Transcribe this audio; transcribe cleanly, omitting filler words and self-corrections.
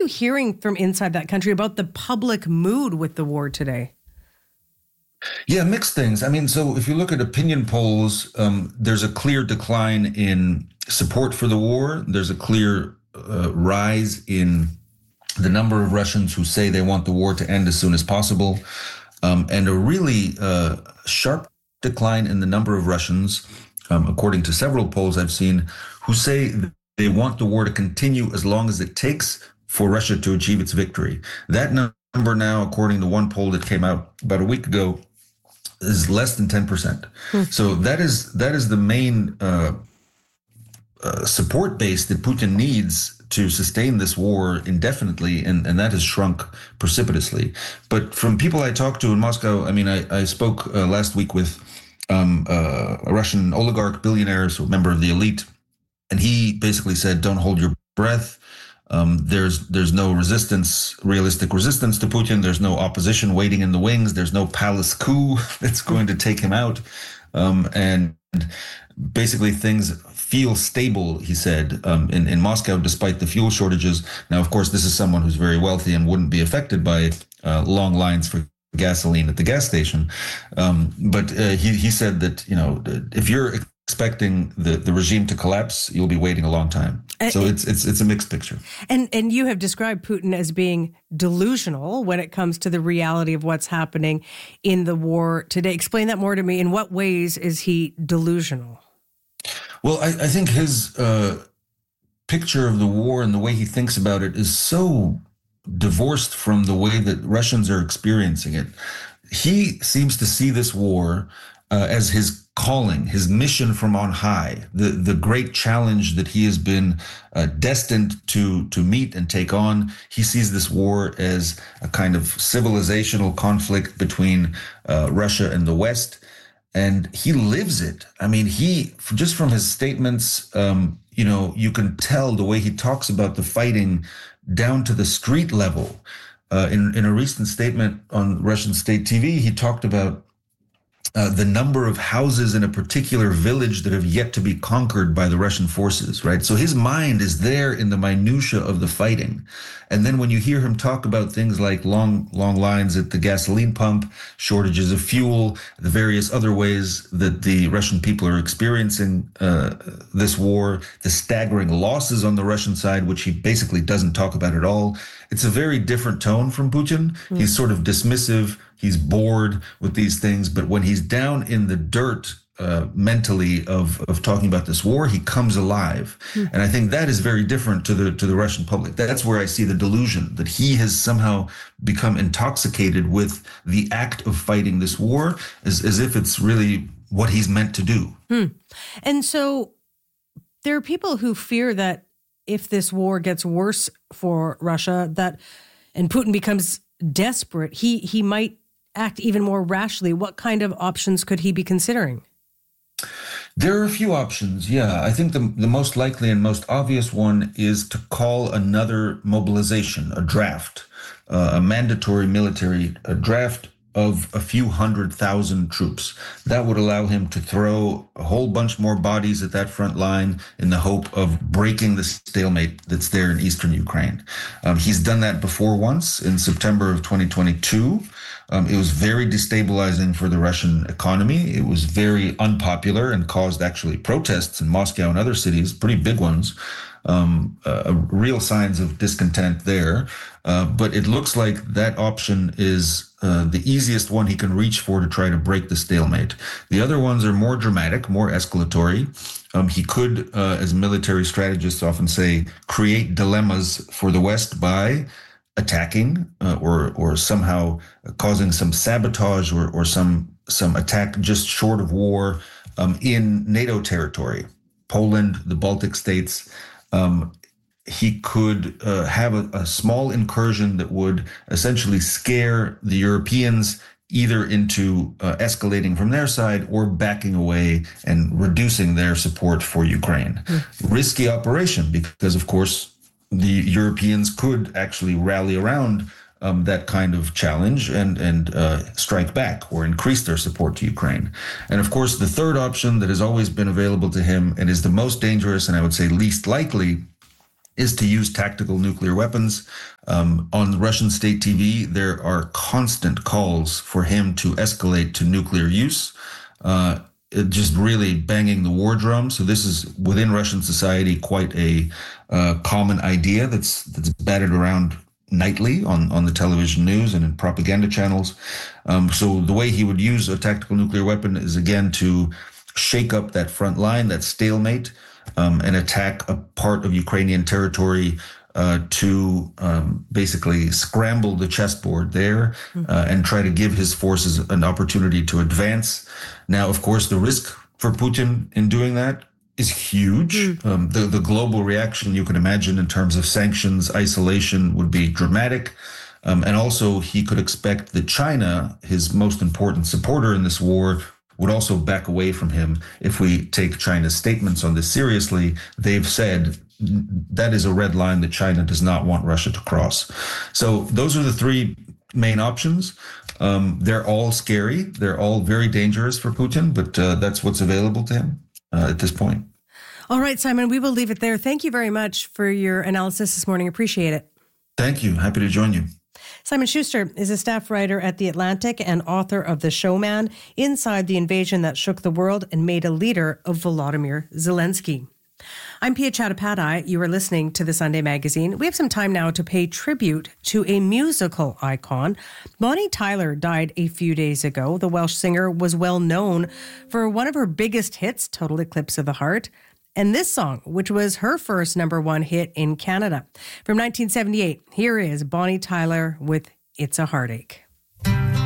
you hearing from inside that country about the public mood with the war today? Yeah, mixed things. I mean, so if you look at opinion polls, there's a clear decline in support for the war. There's a clear rise in the number of Russians who say they want the war to end as soon as possible, and a really sharp decline in the number of Russians, according to several polls I've seen, who say they want the war to continue as long as it takes for Russia to achieve its victory. That number now, according to one poll that came out about a week ago, is less than 10%. So that is the main support base that Putin needs to sustain this war indefinitely, and that has shrunk precipitously. But from people I talked to in Moscow, I mean, I spoke last week with a Russian oligarch, billionaire, so a member of the elite, and he basically said, don't hold your breath. There's no realistic resistance to Putin. There's no opposition waiting in the wings. There's no palace coup that's going to take him out. And basically things feel stable, he said, in Moscow, despite the fuel shortages. Now, of course, this is someone who's very wealthy and wouldn't be affected by long lines for gasoline at the gas station. But he said that, if you're expecting the regime to collapse, you'll be waiting a long time. So it's a mixed picture. And you have described Putin as being delusional when it comes to the reality of what's happening in the war today. Explain that more to me. In what ways is he delusional? Well, I think his picture of the war and the way he thinks about it is so divorced from the way that Russians are experiencing it. He seems to see this war as his calling, his mission from on high, the great challenge that he has been destined to meet and take on. He sees this war as a kind of civilizational conflict between Russia and the West, and he lives it. I mean, just from his statements, you can tell the way he talks about the fighting down to the street level. In a recent statement on Russian state TV, he talked about the number of houses in a particular village that have yet to be conquered by the Russian forces, right? So his mind is there in the minutia of the fighting. And then when you hear him talk about things like long lines at the gasoline pump, shortages of fuel, the various other ways that the Russian people are experiencing this war, the staggering losses on the Russian side, which he basically doesn't talk about at all, it's a very different tone from Putin. He's sort of dismissive. He's bored with these things. But when he's down in the dirt mentally of talking about this war, he comes alive. And I think that is very different to the Russian public. That's where I see the delusion, that he has somehow become intoxicated with the act of fighting this war as if it's really what he's meant to do. And so there are people who fear that if this war gets worse for Russia, and Putin becomes desperate, he might act even more rashly. What kind of options could he be considering? There are a few options, yeah. I think the most likely and most obvious one is to call another mobilization, a draft, a mandatory military draft of a few 100,000 troops. That would allow him to throw a whole bunch more bodies at that front line in the hope of breaking the stalemate that's there in eastern Ukraine. He's done that before once in September of 2022. It was very destabilizing for the Russian economy. It was very unpopular and caused actually protests in Moscow and other cities, pretty big ones. Real signs of discontent there. But it looks like that option is the easiest one he can reach for to try to break the stalemate. The other ones are more dramatic, more escalatory. He could, as military strategists often say, create dilemmas for the West by attacking or somehow causing some sabotage or some attack just short of war in NATO territory, Poland, the Baltic states. He could have a small incursion that would essentially scare the Europeans either into escalating from their side or backing away and reducing their support for Ukraine. Risky operation because, of course, the Europeans could actually rally around that kind of challenge and strike back or increase their support to Ukraine. And of course, the third option that has always been available to him and is the most dangerous and I would say least likely is to use tactical nuclear weapons. On Russian state TV, there are constant calls for him to escalate to nuclear use, just really banging the war drum. So this is within Russian society quite a common idea that's battered around nightly on the television news and in propaganda channels. So the way he would use a tactical nuclear weapon is, again, to shake up that front line, that stalemate, and attack a part of Ukrainian territory to basically scramble the chessboard there and try to give his forces an opportunity to advance. Now, of course, the risk for Putin in doing that is huge. The global reaction you can imagine in terms of sanctions, isolation would be dramatic. And also he could expect that China, his most important supporter in this war, would also back away from him. If we take China's statements on this seriously, they've said that is a red line that China does not want Russia to cross. So those are the three main options. They're all scary. They're all very dangerous for Putin, but that's what's available to him at this point. All right, Simon, we will leave it there. Thank you very much for your analysis this morning. Appreciate it. Thank you. Happy to join you. Simon Schuster is a staff writer at The Atlantic and author of The Showman, Inside the Invasion That Shook the World and Made a Leader of Volodymyr Zelensky. I'm Pia Chattopadhyay. You are listening to The Sunday Magazine. We have some time now to pay tribute to a musical icon. Bonnie Tyler died a few days ago. The Welsh singer was well known for one of her biggest hits, Total Eclipse of the Heart, and this song, which was her first #1 hit in Canada. From 1978, here is Bonnie Tyler with It's a Heartache.